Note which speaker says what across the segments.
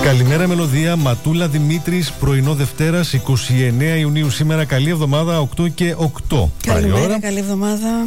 Speaker 1: Καλημέρα μελωδία, Ματούλα Δημήτρης, πρωινό Δευτέρας, 29 Ιουνίου σήμερα. Καλή εβδομάδα, 8 και 8.
Speaker 2: Καλημέρα, καλή εβδομάδα.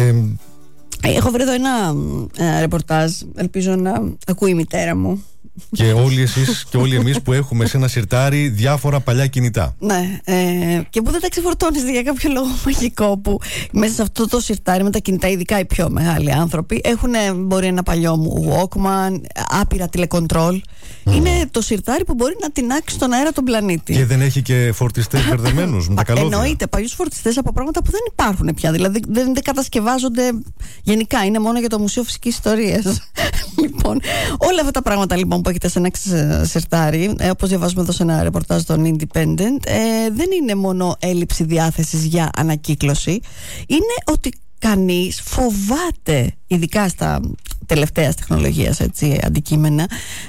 Speaker 2: Έχω βρει εδώ ένα ρεπορτάζ, ελπίζω να ακούει η μητέρα μου.
Speaker 1: Και όλοι εσείς και όλοι εμείς που έχουμε σε ένα σιρτάρι διάφορα παλιά κινητά.
Speaker 2: Ναι, και που δεν τα ξεφορτώνεις για κάποιο λόγο μαγικό, που μέσα σε αυτό το σιρτάρι με τα κινητά, ειδικά οι πιο μεγάλοι άνθρωποι, έχουν μπορεί ένα παλιό μου Walkman, άπειρα τηλεκοντρόλ. Είναι το σιρτάρι που μπορεί να τεινάξει στον αέρα τον πλανήτη.
Speaker 1: Και δεν έχει και φορτιστές μπερδεμένους με τα καλώδια.
Speaker 2: Εννοείται, παλιούς φορτιστές από πράγματα που δεν υπάρχουν πια. Δηλαδή δεν κατασκευάζονται γενικά. Είναι μόνο για το Μουσείο Φυσικής Ιστορίας. Λοιπόν, όλα αυτά τα πράγματα λοιπόν που έχετε σε ένα σιρτάρι, όπως διαβάζουμε εδώ σε ένα ρεπορτάζ των Independent, δεν είναι μόνο έλλειψη διάθεσης για ανακύκλωση. Είναι ότι κανείς φοβάται, ειδικά στα τελευταίας τεχνολογίας αντικείμενα,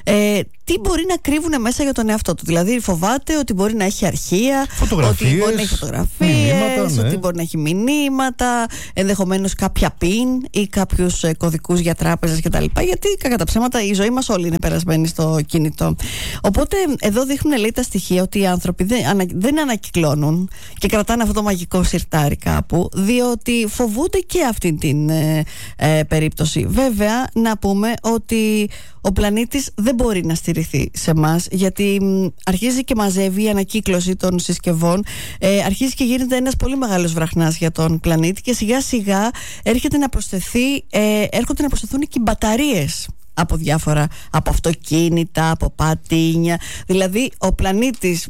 Speaker 2: τι μπορεί να κρύβουν μέσα για τον εαυτό του. Δηλαδή φοβάται ότι μπορεί να έχει αρχεία,
Speaker 1: φωτογραφίες,
Speaker 2: ότι μπορεί να έχει φωτογραφίες, ότι μπορεί να έχει μηνύματα, ενδεχομένως κάποια PIN ή κάποιους κωδικούς για τράπεζες κτλ. Γιατί κατά τα ψέματα η ζωή μας όλη είναι περασμένη στο κινητό. Οπότε εδώ δείχνουν, λέει, τα στοιχεία ότι οι άνθρωποι δεν ανακυκλώνουν και κρατάνε αυτό το μαγικό σιρτάρι κάπου, διότι φοβούνται και αυτή την περίπτωση. Βέβαια, να πούμε ότι ο πλανήτης δεν μπορεί να στηριχθεί σε εμάς, γιατί αρχίζει και μαζεύει η ανακύκλωση των συσκευών, αρχίζει και γίνεται ένας πολύ μεγάλος βραχνάς για τον πλανήτη και σιγά σιγά έρχονται να προσθεθούν και οι μπαταρίες από διάφορα, από αυτοκίνητα, από πατίνια. Δηλαδή ο πλανήτης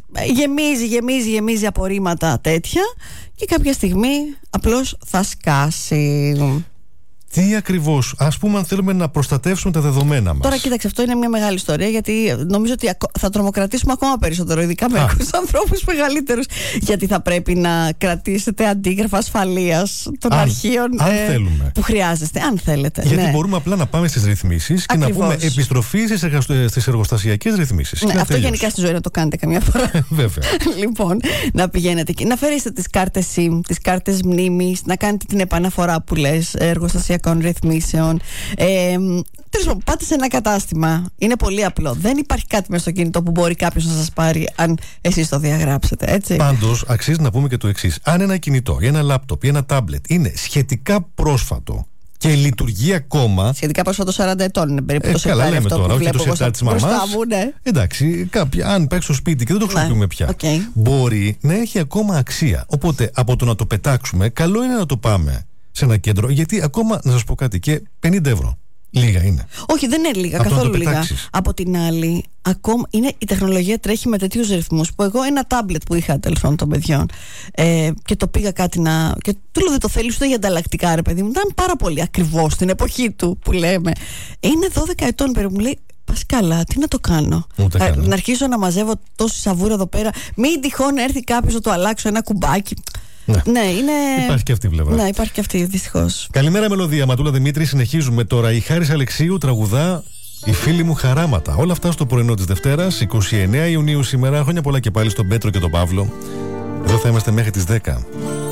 Speaker 2: γεμίζει απορρίμματα τέτοια και κάποια στιγμή απλώς θα σκάσει.
Speaker 1: Τι ακριβώς, ας πούμε, αν θέλουμε να προστατεύσουμε τα δεδομένα μας.
Speaker 2: Τώρα κοίταξε, αυτό είναι μια μεγάλη ιστορία, γιατί νομίζω ότι θα τρομοκρατήσουμε ακόμα περισσότερο, ειδικά μερικούς ανθρώπους μεγαλύτερους. Γιατί θα πρέπει να κρατήσετε αντίγραφα ασφαλείας των αρχείων που χρειάζεστε, αν θέλετε.
Speaker 1: Γιατί μπορούμε απλά να πάμε στις ρυθμίσεις και να πούμε επιστροφή στις εργοστασιακές ρυθμίσεις.
Speaker 2: Ναι, αυτό γενικά στη ζωή να το κάνετε καμιά φορά. Βέβαια. Λοιπόν, να πηγαίνετε εκεί, να αφαιρέσετε τις κάρτες SIM, τις κάρτες μνήμης, να κάνετε την επαναφορά που λες εργοστασιακών ρυθμίσεων. Τέλος πάντων, πάτε σε ένα κατάστημα. Είναι πολύ απλό. Δεν υπάρχει κάτι μέσα στο κινητό που μπορεί κάποιος να σας πάρει αν εσείς το διαγράψετε. Έτσι.
Speaker 1: Πάντως, αξίζει να πούμε και το εξής. Αν ένα κινητό ή ένα λάπτοπ ή ένα τάμπλετ είναι σχετικά πρόσφατο και λειτουργεί ακόμα.
Speaker 2: Σχετικά πρόσφατο 40 ετών είναι περίπου το
Speaker 1: σιρτάρι. Καλά λέμε τώρα, όχι το σιρτάρι της μαμάς.
Speaker 2: Ναι.
Speaker 1: Εντάξει, αν παίξει στο σπίτι και δεν το χρησιμοποιούμε πια, μπορεί να έχει ακόμα αξία. Οπότε από το να το πετάξουμε, καλό είναι να το πάμε σε ένα κέντρο, γιατί ακόμα, να σας πω κάτι, και 50 ευρώ. Λίγα είναι.
Speaker 2: Όχι, δεν είναι λίγα, καθόλου λίγα. Από την άλλη, ακόμα η τεχνολογία τρέχει με τέτοιους ρυθμούς που εγώ ένα τάμπλετ που είχα τέλος πάντων των παιδιών και το πήγα κάτι να. Και του λέω, δεν το θέλεις ούτε για ανταλλακτικά, ρε παιδί μου. Ήταν πάρα πολύ ακριβώς στην εποχή του που λέμε. Είναι 12 ετών περίπου. Μου λέει, πας καλά, τι να το κάνω. Να αρχίσω να μαζεύω τόση σαβούρα εδώ πέρα. Μην τυχόν έρθει κάποιος να το αλλάξω ένα κουμπάκι. Ναι,
Speaker 1: υπάρχει και αυτή η πλευρά.
Speaker 2: Ναι, υπάρχει και αυτή, δυστυχώς.
Speaker 1: Καλημέρα μελωδία, Ματούλα Δημήτρη. Συνεχίζουμε τώρα. Η Χάρης Αλεξίου τραγουδά «Η φίλη μου χαράματα». Όλα αυτά στο πρωινό της Δευτέρας, 29 Ιουνίου σήμερα. Χρόνια πολλά και πάλι στον Πέτρο και τον Παύλο. Εδώ θα είμαστε μέχρι τις 10.